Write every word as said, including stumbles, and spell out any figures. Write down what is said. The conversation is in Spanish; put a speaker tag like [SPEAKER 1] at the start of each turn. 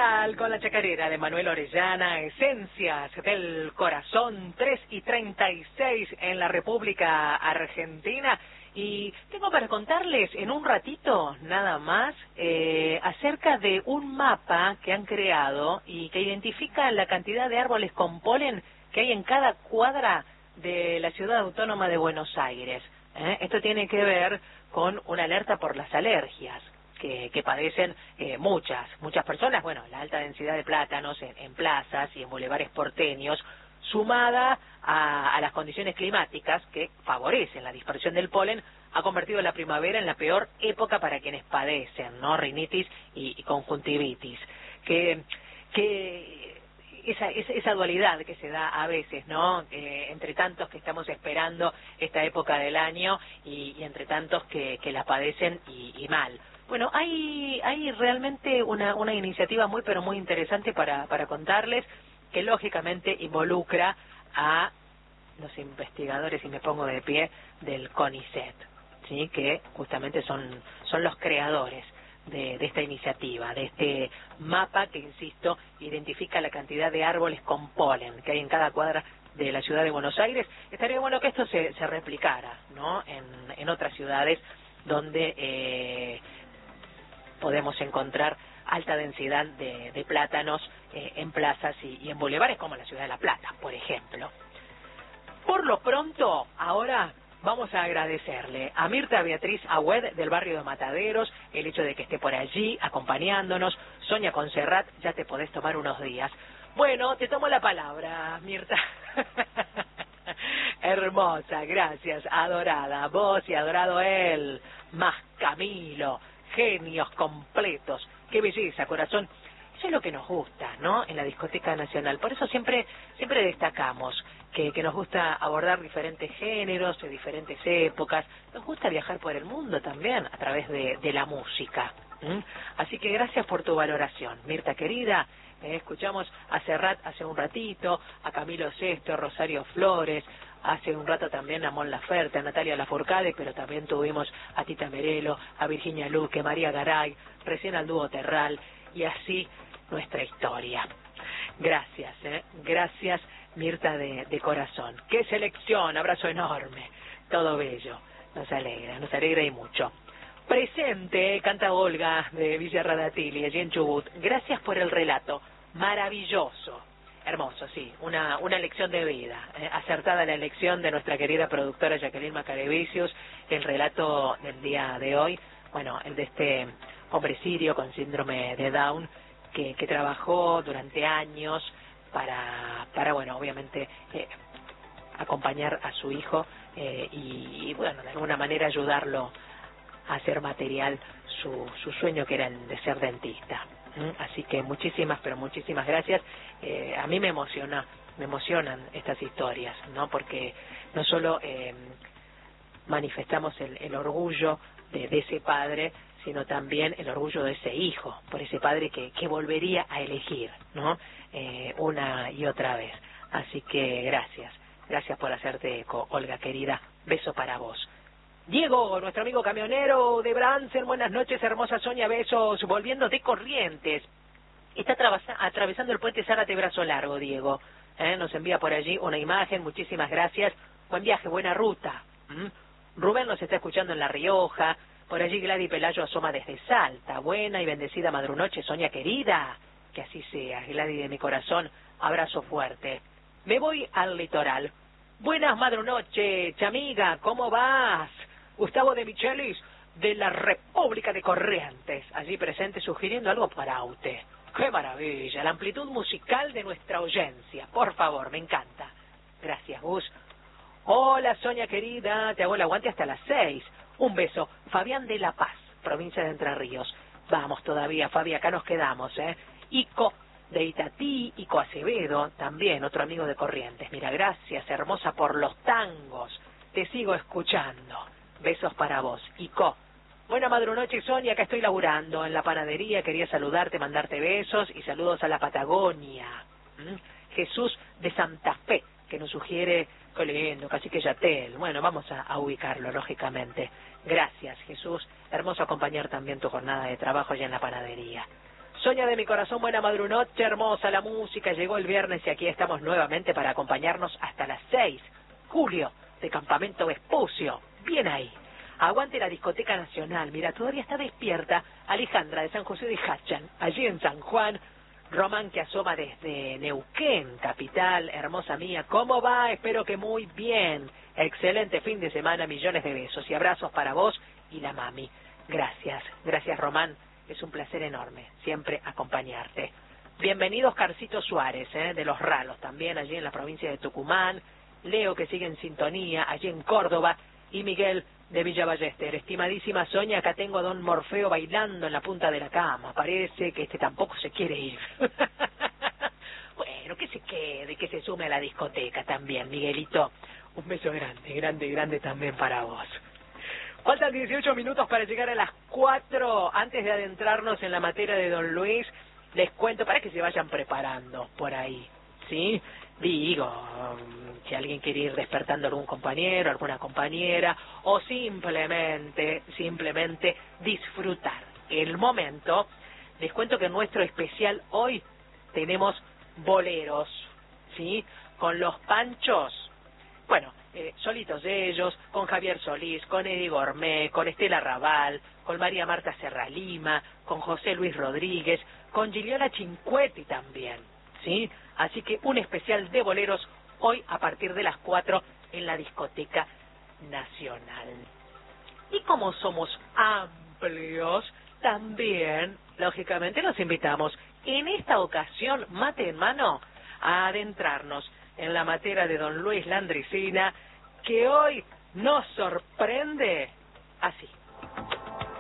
[SPEAKER 1] Litoral con la chacarera de Manuel Orellana, Esencias del Corazón, tres y treinta y seis en la República Argentina. Y tengo para contarles en un ratito, nada más, eh, acerca de un mapa que han creado y que identifica la cantidad de árboles con polen que hay en cada cuadra de la Ciudad Autónoma de Buenos Aires. ¿eh? Esto tiene que ver con una alerta por las alergias que, que padecen eh, muchas, muchas personas. Bueno, la alta densidad de plátanos en, en plazas y en bulevares porteños, sumada a, a las condiciones climáticas que favorecen la dispersión del polen, ha convertido la primavera en la peor época para quienes padecen, ¿no? Rinitis y, y conjuntivitis. Que, que esa, esa, esa dualidad que se da a veces, ¿no? Eh, entre tantos que estamos esperando esta época del año y, y entre tantos que, que la padecen y, y mal. Bueno, hay, hay realmente una, una iniciativa muy pero muy interesante para, para contarles, que lógicamente involucra a los investigadores, y me pongo de pie, del CONICET, ¿sí? Que justamente son, son los creadores de, de esta iniciativa, de este mapa que, insisto, identifica la cantidad de árboles con polen que hay en cada cuadra de la ciudad de Buenos Aires. Estaría bueno que esto se, se replicara, ¿no? en, en otras ciudades donde eh, podemos encontrar alta densidad de, de plátanos eh, en plazas y, y en bulevares como la ciudad de La Plata, por ejemplo. Por lo pronto, ahora vamos a agradecerle a Mirta Beatriz Agüed del barrio de Mataderos el hecho de que esté por allí acompañándonos. Sonia Conserrat, ya te podés tomar unos días. Bueno, te tomo la palabra, Mirta. Hermosa, gracias, adorada, vos y adorado él, más Camilo, genios completos, qué belleza, corazón. Eso es lo que nos gusta, ¿no? En la Discoteca Nacional. Por eso siempre siempre destacamos que, que nos gusta abordar diferentes géneros, de diferentes épocas. Nos gusta viajar por el mundo también a través de, de la música. ¿Mm? Así que gracias por tu valoración, Mirta querida. Eh, escuchamos a Serrat hace un ratito, a Camilo Sesto, Rosario Flores, hace un rato también a Mon Laferte, a Natalia Lafourcade, pero también tuvimos a Tita Merelo, a Virginia Luque, María Garay, recién al dúo Terral, y así nuestra historia. Gracias, ¿eh? Gracias, Mirta de, de corazón. ¡Qué selección! Abrazo enorme. Todo bello. Nos alegra, nos alegra y mucho. Presente, canta Olga de Villa Radatili, allí en Chubut. Gracias por el relato. Maravilloso. Hermoso, sí. Una, una lección de vida. Eh, acertada la elección de nuestra querida productora Jacqueline Macarevicius. El relato del día de hoy, bueno, el de este hombre sirio con síndrome de Down, que, que trabajó durante años para, para bueno, obviamente eh, acompañar a su hijo eh, y, y, bueno, de alguna manera ayudarlo a hacer material su, su sueño, que era el de ser dentista. ¿Mm? Así que muchísimas, pero muchísimas gracias. Eh, a mí me emociona, me emocionan estas historias, ¿no? Porque no solo eh, manifestamos el, el orgullo de, de ese padre, sino también el orgullo de ese hijo, por ese padre que, que volvería a elegir, ¿no? Eh, una y otra vez. Así que gracias, gracias por hacerte eco, Olga querida. Beso para vos. Diego, nuestro amigo camionero de Bransen, buenas noches, hermosa Sonia, besos, volviendo de Corrientes. Está atravesando el puente Zárate Brazo Largo, Diego. ¿Eh? Nos envía por allí una imagen, muchísimas gracias. Buen viaje, buena ruta. ¿Mm? Rubén nos está escuchando en La Rioja. Por allí Gladys Pelayo asoma desde Salta. Buena y bendecida madrunoche, Sonia querida. Que así sea, Gladys de mi corazón. Abrazo fuerte. Me voy al litoral. Buenas madrunoche, chamiga, ¿cómo vas? Gustavo de Michelis, de la República de Corrientes, allí presente sugiriendo algo para usted. ¡Qué maravilla! La amplitud musical de nuestra audiencia. Por favor, me encanta. Gracias, Gus. Hola, Sonia querida, te hago el aguante hasta las seis. Un beso. Fabián de La Paz, provincia de Entre Ríos. Vamos todavía, Fabi, acá nos quedamos, ¿eh? Ico de Itatí, Ico Acevedo, también otro amigo de Corrientes. Mira, gracias, hermosa, por los tangos. Te sigo escuchando. Besos para vos, Ico. Buena madrunoche, Sonia, acá estoy laburando en la panadería. Quería saludarte, mandarte besos y saludos a la Patagonia. ¿Mm? Jesús de Santa Fe, que nos sugiere, qué lindo, Cacique Yatel. Bueno, vamos a, a ubicarlo, lógicamente. Gracias, Jesús. Hermoso acompañar también tu jornada de trabajo allá en la panadería. Soña de mi corazón, buena madrunoche, hermosa la música, llegó el viernes y aquí estamos nuevamente para acompañarnos hasta las seis. Julio, de Campamento Vespucio, bien ahí. Aguante la discoteca nacional, mira, todavía está despierta Alejandra de San José de Hachan, allí en San Juan. Román que asoma desde Neuquén, capital, hermosa mía. ¿Cómo va? Espero que muy bien. Excelente fin de semana, millones de besos y abrazos para vos y la mami. Gracias, gracias Román, es un placer enorme siempre acompañarte. Bienvenido Oscarcito Suárez, ¿eh? de Los Ralos, también allí en la provincia de Tucumán. Leo que sigue en sintonía, allí en Córdoba. Y Miguel de Villa Ballester. Estimadísima Sonia, acá tengo a don Morfeo bailando en la punta de la cama. Parece que este tampoco se quiere ir. Bueno, que se quede, que se sume a la discoteca también, Miguelito. Un beso grande, grande, grande también para vos. Faltan dieciocho minutos para llegar a las cuatro. Antes de adentrarnos en la materia de don Luis, les cuento para que se vayan preparando por ahí, ¿sí? Digo, si alguien quiere ir despertando a algún compañero, alguna compañera, o simplemente, simplemente disfrutar el momento, les cuento que en nuestro especial hoy tenemos boleros, ¿sí? Con los Panchos, bueno, eh, solitos ellos, con Javier Solís, con Eddie Gourmet, con Estela Raval, con María Marta Serra Lima, con José Luis Rodríguez, con Giuliana Cinquetti también, ¿sí? Así que un especial de boleros hoy a partir de las cuatro en la Discoteca Nacional. Y como somos amplios, también, lógicamente, los invitamos en esta ocasión, mate en mano, a adentrarnos en la materia de don Luis Landricina, que hoy nos sorprende así.